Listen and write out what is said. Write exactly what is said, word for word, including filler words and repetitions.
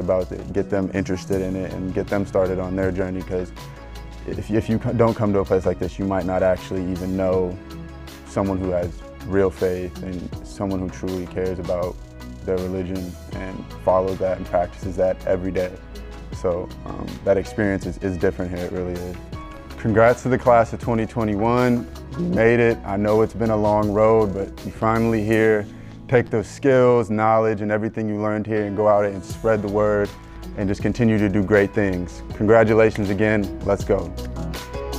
about it, get them interested in it, and get them started on their journey, because if, if you don't come to a place like this, you might not actually even know someone who has real faith and someone who truly cares about their religion and follows that and practices that every day. So um, that experience is, is different here, it really is. Congrats to the class of twenty twenty-one. You made it. I know it's been a long road, but you're finally here. Take those skills, knowledge, and everything you learned here and go out and spread the word and just continue to do great things. Congratulations again. Let's go.